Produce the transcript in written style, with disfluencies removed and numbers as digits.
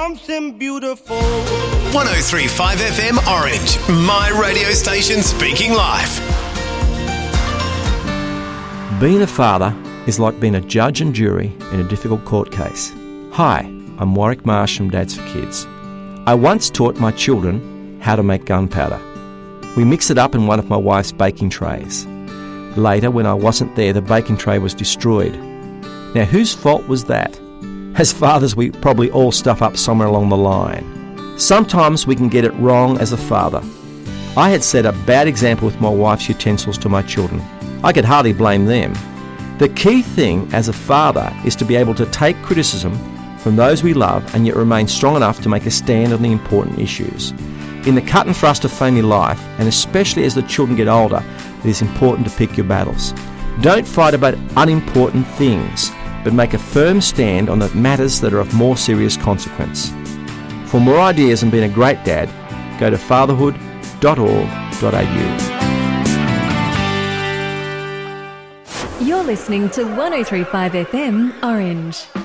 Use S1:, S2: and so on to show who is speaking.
S1: something beautiful.
S2: 103.5 FM Orange, my radio station speaking life.
S3: Being a father is like being a judge and jury in a difficult court case. Hi, I'm Warwick Marsh from Dads for Kids. I once taught my children how to make gunpowder. We mixed it up in one of my wife's baking trays. Later, when I wasn't there, the baking tray was destroyed. Now, whose fault was that? As fathers, we probably all stuff up somewhere along the line. Sometimes we can get it wrong as a father. I had set a bad example with my wife's utensils to my children. I could hardly blame them. The key thing as a father is to be able to take criticism from those we love and yet remain strong enough to make a stand on the important issues. In the cut and thrust of family life, and especially as the children get older, it is important to pick your battles. Don't fight about unimportant things, but make a firm stand on the matters that are of more serious consequence. For more ideas on being a great dad, go to fatherhood.org.au.
S4: You're listening to 103.5 FM Orange.